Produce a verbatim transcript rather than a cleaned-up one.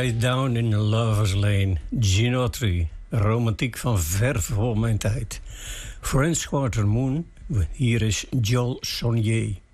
Ride Down in the Lover's Lane, Gene Autry. Romantiek van ver voor mijn tijd. French Quarter Moon, hier is Joel Sonnier.